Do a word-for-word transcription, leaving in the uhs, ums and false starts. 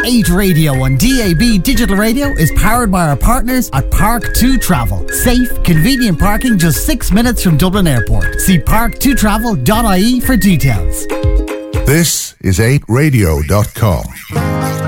eight Radio on D A B Digital Radio is powered by our partners at Park two Travel. Safe, convenient parking just six minutes from Dublin Airport. See park two travel dot I E for details. This is eight radio dot com.